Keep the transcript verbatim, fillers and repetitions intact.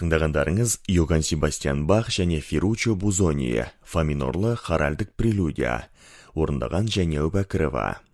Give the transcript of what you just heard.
тыңдағандарыңыз Йоганн Себастьян Бах және Ферруччо Бузони, фа минорлы хоральдік прелюдия, орындаған және Әубәкірова.